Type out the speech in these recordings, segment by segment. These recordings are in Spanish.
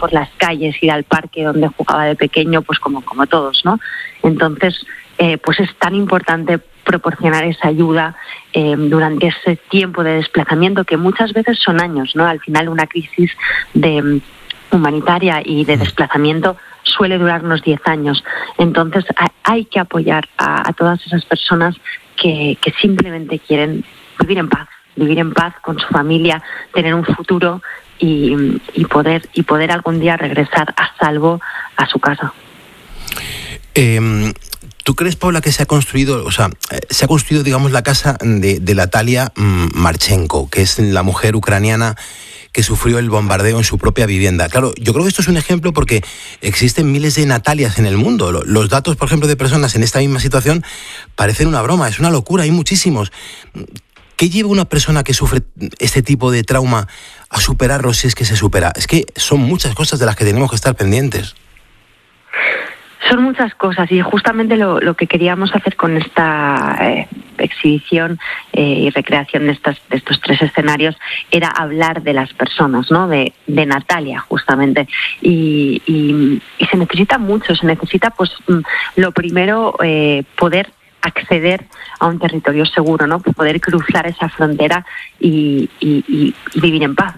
por las calles, ir al parque donde jugaba de pequeño, pues como todos, ¿no? Entonces, pues es tan importante proporcionar esa ayuda durante ese tiempo de desplazamiento, que muchas veces son años, ¿no? Al final, una crisis humanitaria y de desplazamiento suele durar unos 10 años. Entonces, hay que apoyar a todas esas personas que simplemente quieren vivir en paz con su familia, tener un futuro y poder algún día regresar a salvo a su casa. ¿Tú crees, Paula, que se ha construido, digamos, la casa de Natalia Marchenko, que es la mujer ucraniana que sufrió el bombardeo en su propia vivienda? Claro, yo creo que esto es un ejemplo porque existen miles de Natalias en el mundo. Los datos, por ejemplo, de personas en esta misma situación parecen una broma, es una locura, hay muchísimos. ¿Qué lleva una persona que sufre este tipo de trauma a superarlo, si es que se supera? Es que son muchas cosas de las que tenemos que estar pendientes. Son muchas cosas, y justamente lo que queríamos hacer con esta exhibición y recreación de estos 3 escenarios era hablar de las personas, ¿no? De Natalia, justamente. Y se necesita mucho, pues lo primero, poder acceder a un territorio seguro, ¿no? Poder cruzar esa frontera y vivir en paz.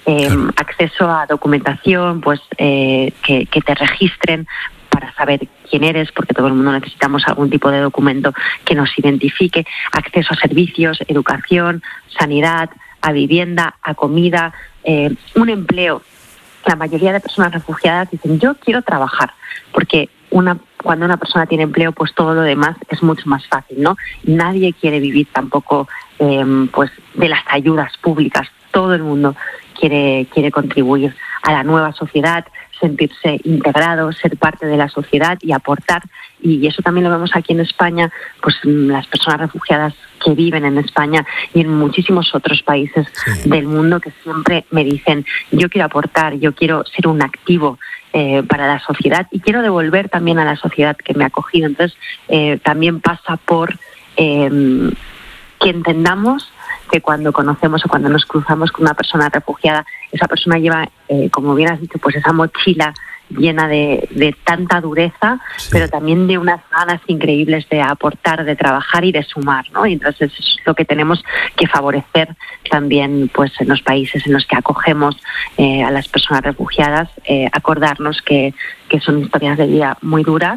Acceso a documentación, pues que te registren para saber quién eres, porque todo el mundo necesitamos algún tipo de documento que nos identifique. Acceso a servicios, educación, sanidad, a vivienda, a comida, un empleo. La mayoría de personas refugiadas dicen: yo quiero trabajar, porque cuando una persona tiene empleo, pues todo lo demás es mucho más fácil, ¿no? Nadie quiere vivir tampoco pues de las ayudas públicas. Todo el mundo quiere contribuir a la nueva sociedad, sentirse integrado, ser parte de la sociedad y aportar. Y eso también lo vemos aquí en España, pues las personas refugiadas que viven en España y en muchísimos otros países del mundo, que siempre me dicen: yo quiero aportar, yo quiero ser un activo para la sociedad y quiero devolver también a la sociedad que me ha acogido. Entonces, también pasa por que entendamos que cuando conocemos o cuando nos cruzamos con una persona refugiada, esa persona lleva, como bien has dicho, pues esa mochila llena de tanta dureza, pero también de unas ganas increíbles de aportar, de trabajar y de sumar, ¿no? Y entonces es lo que tenemos que favorecer también, pues en los países en los que acogemos a las personas refugiadas, acordarnos que son historias de vida muy duras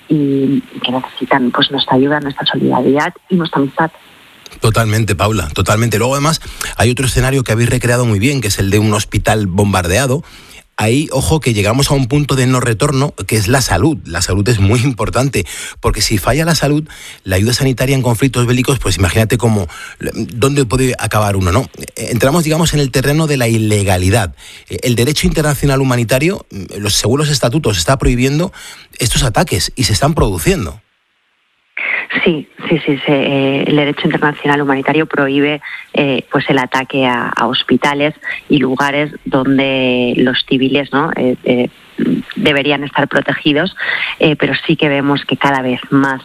y que necesitan, pues, nuestra ayuda, nuestra solidaridad y nuestra amistad. Totalmente, Paula, totalmente. Luego, además, hay otro escenario que habéis recreado muy bien, que es el de un hospital bombardeado. Ahí, ojo, que llegamos a un punto de no retorno, que es la salud. La salud es muy importante, porque si falla la salud, la ayuda sanitaria en conflictos bélicos, pues imagínate dónde puede acabar uno, ¿no? Entramos, digamos, en el terreno de la ilegalidad. El derecho internacional humanitario, según los estatutos, está prohibiendo estos ataques y se están produciendo. Sí. El derecho internacional humanitario prohíbe pues el ataque a hospitales y lugares donde los civiles, ¿no? Deberían estar protegidos, pero sí que vemos que cada vez más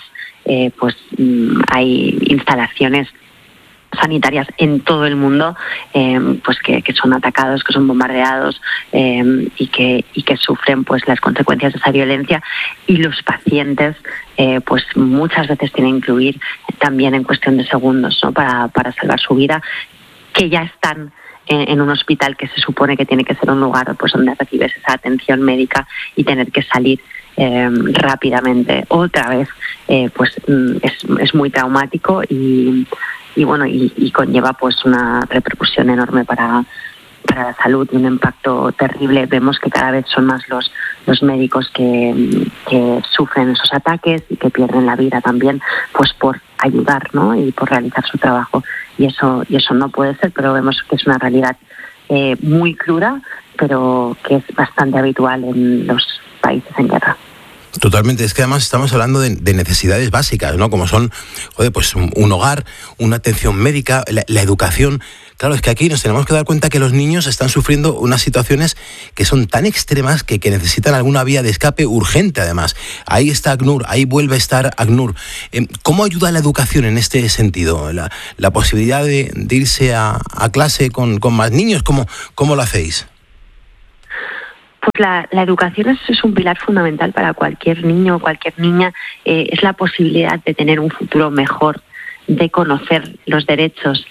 hay instalaciones sanitarias en todo el mundo, pues que son atacados, que son bombardeados y que sufren, pues, las consecuencias de esa violencia, y los pacientes pues muchas veces tienen que huir también en cuestión de segundos, ¿no? para salvar su vida, que ya están en un hospital que se supone que tiene que ser un lugar, pues, donde recibes esa atención médica, y tener que salir rápidamente otra vez, pues es muy traumático y conlleva, pues, una repercusión enorme para la salud y un impacto terrible. Vemos que cada vez son más los médicos que sufren esos ataques y que pierden la vida también, pues por ayudar, ¿no? Y por realizar su trabajo. Y eso no puede ser, pero vemos que es una realidad muy cruda, pero que es bastante habitual en los países en guerra. Totalmente, es que además estamos hablando de necesidades básicas, ¿no? Como son, pues un hogar, una atención médica, la educación. Claro, es que aquí nos tenemos que dar cuenta que los niños están sufriendo unas situaciones que son tan extremas que necesitan alguna vía de escape urgente, además. Ahí está ACNUR, ahí vuelve a estar ACNUR. ¿Cómo ayuda la educación en este sentido? La posibilidad de irse a clase con más niños, ¿cómo lo hacéis? Pues la educación es un pilar fundamental para cualquier niño o cualquier niña. Es la posibilidad de tener un futuro mejor, de conocer los derechos,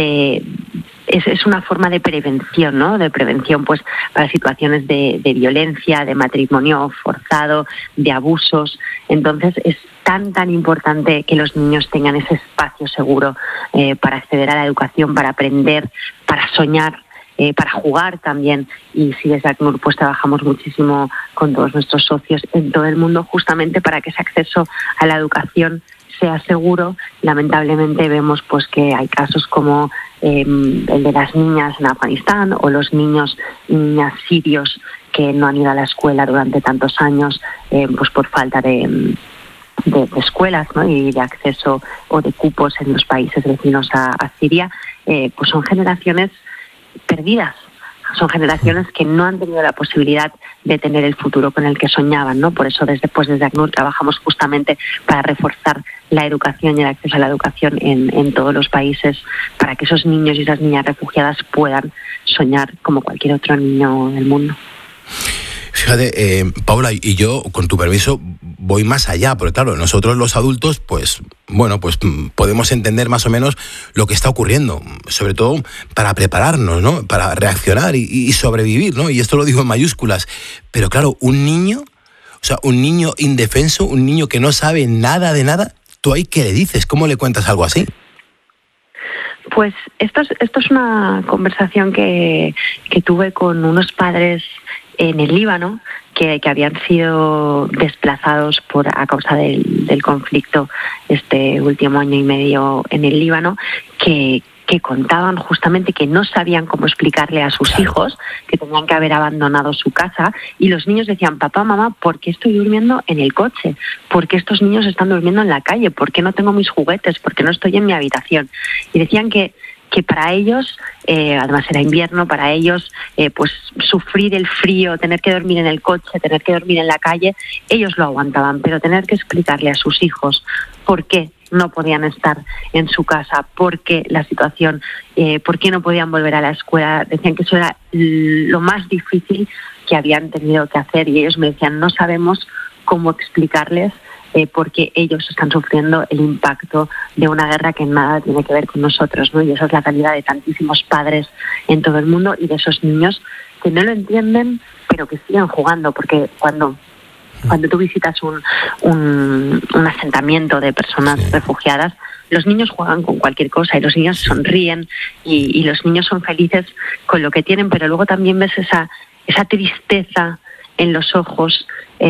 es una forma de prevención, ¿no? De prevención, pues, para situaciones de violencia, de matrimonio forzado, de abusos. Entonces es tan importante que los niños tengan ese espacio seguro para acceder a la educación, para aprender, para soñar, para jugar también. Y si desde ACNUR pues trabajamos muchísimo con todos nuestros socios en todo el mundo, justamente para que ese acceso a la educación sea seguro. Lamentablemente vemos pues que hay casos como el de las niñas en Afganistán o los niños y niñas sirios que no han ido a la escuela durante tantos años pues por falta de escuelas, ¿no? Y de acceso o de cupos en los países vecinos a Siria. Pues son generaciones perdidas. Son generaciones que no han tenido la posibilidad de tener el futuro con el que soñaban, ¿no? Por eso desde ACNUR trabajamos justamente para reforzar la educación y el acceso a la educación en todos los países, para que esos niños y esas niñas refugiadas puedan soñar como cualquier otro niño del mundo. Fíjate, Paula, y yo, con tu permiso, voy más allá, porque claro, nosotros los adultos, pues podemos entender más o menos lo que está ocurriendo, sobre todo para prepararnos, ¿no? Para reaccionar y sobrevivir, ¿no? Y esto lo digo en mayúsculas. Pero claro, un niño indefenso, un niño que no sabe nada de nada, ¿tú ahí qué le dices? ¿Cómo le cuentas algo así? Pues esto es una conversación que tuve con unos padres en el Líbano que habían sido desplazados a causa del conflicto este último año y medio en el Líbano, que contaban justamente que no sabían cómo explicarle a sus hijos que tenían que haber abandonado su casa, y los niños decían: papá, mamá, ¿por qué estoy durmiendo en el coche? ¿Por qué estos niños están durmiendo en la calle? ¿Por qué no tengo mis juguetes? ¿Por qué no estoy en mi habitación? Y decían que para ellos, además era invierno, para ellos pues sufrir el frío, tener que dormir en el coche, tener que dormir en la calle, ellos lo aguantaban, pero tener que explicarle a sus hijos por qué no podían estar en su casa, por qué la situación, por qué no podían volver a la escuela, decían que eso era lo más difícil que habían tenido que hacer, y ellos me decían: no sabemos cómo explicarles porque ellos están sufriendo el impacto de una guerra que nada tiene que ver con nosotros, ¿no? Y esa es la realidad de tantísimos padres en todo el mundo y de esos niños que no lo entienden, pero que siguen jugando, porque cuando tú visitas un asentamiento de personas refugiadas, los niños juegan con cualquier cosa y los niños sonríen y los niños son felices con lo que tienen, pero luego también ves esa tristeza en los ojos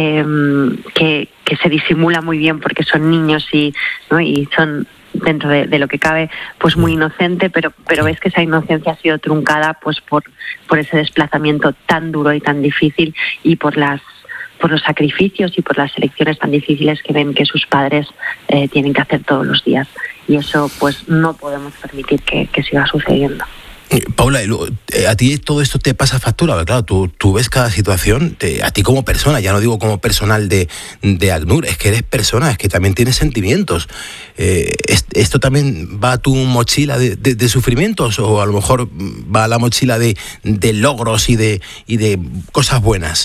que se disimula muy bien porque son niños y son, dentro de lo que cabe, pues muy inocente, pero ves que esa inocencia ha sido truncada pues por ese desplazamiento tan duro y tan difícil, y por los sacrificios y por las elecciones tan difíciles que ven que sus padres tienen que hacer todos los días, y eso pues no podemos permitir que siga sucediendo. Paula, a ti todo esto te pasa factura, porque claro, tú ves cada situación, a ti como persona, ya no digo como personal de ACNUR, es que eres persona, es que también tienes sentimientos. ¿Esto también va a tu mochila de sufrimientos, o a lo mejor va a la mochila de logros y de cosas buenas?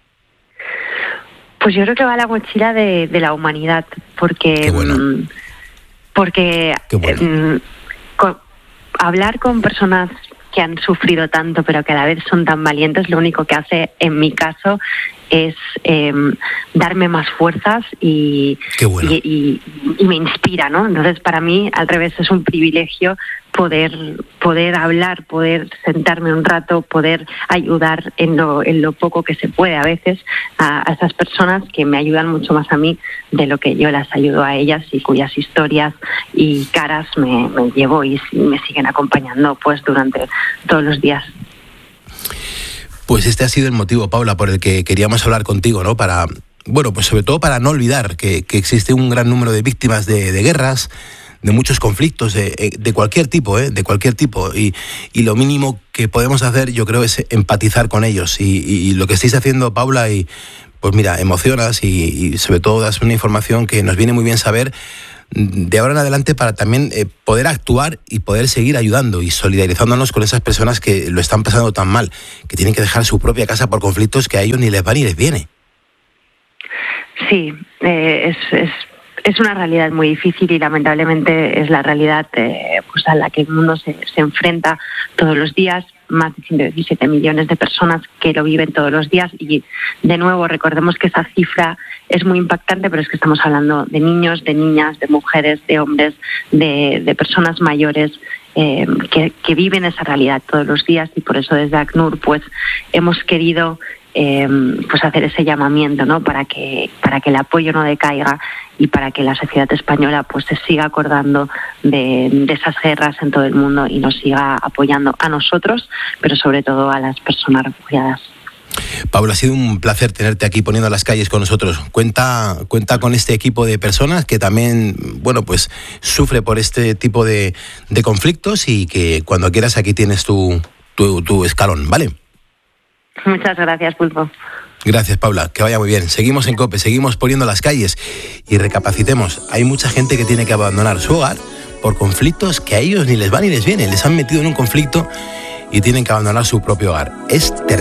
Pues yo creo que va a la mochila de la humanidad, porque... Qué bueno. Porque... Qué bueno. Hablar con personas que han sufrido tanto pero que a la vez son tan valientes, lo único que hace, en mi caso, es darme más fuerzas y me inspira, ¿no? Entonces, para mí, al revés, es un privilegio poder hablar, poder sentarme un rato, poder ayudar en lo poco que se puede a veces a esas personas que me ayudan mucho más a mí de lo que yo las ayudo a ellas, y cuyas historias y caras me llevo y me siguen acompañando pues durante todos los días. Pues este ha sido el motivo, Paula, por el que queríamos hablar contigo, ¿no? Pues sobre todo para no olvidar que existe un gran número de víctimas de guerras, de muchos conflictos, de cualquier tipo, de cualquier tipo, y lo mínimo que podemos hacer, yo creo, es empatizar con ellos, y lo que estáis haciendo, Paula, y pues mira, emocionas y sobre todo das una información que nos viene muy bien saber, de ahora en adelante para también poder actuar y poder seguir ayudando y solidarizándonos con esas personas que lo están pasando tan mal, que tienen que dejar su propia casa por conflictos que a ellos ni les va ni les viene. Sí, es una realidad muy difícil y lamentablemente es la realidad pues a la que el mundo se enfrenta todos los días. Más de 117 millones de personas que lo viven todos los días y de nuevo recordemos que esa cifra es muy impactante, pero es que estamos hablando de niños, de niñas, de mujeres, de hombres, de personas mayores que viven esa realidad todos los días, y por eso desde ACNUR pues hemos querido pues hacer ese llamamiento, ¿no? para que el apoyo no decaiga y para que la sociedad española pues se siga acordando de esas guerras en todo el mundo y nos siga apoyando a nosotros, pero sobre todo a las personas refugiadas. Paula, ha sido un placer tenerte aquí poniendo las calles con nosotros. Cuenta con este equipo de personas que también, bueno, pues sufre por este tipo de conflictos, y que cuando quieras aquí tienes tu escalón, ¿vale? Muchas gracias, Pulpo. Gracias, Paula, que vaya muy bien. Seguimos en COPE, seguimos poniendo las calles y recapacitemos. Hay mucha gente que tiene que abandonar su hogar por conflictos que a ellos ni les va ni les viene. Les han metido en un conflicto y tienen que abandonar su propio hogar. Es terrible.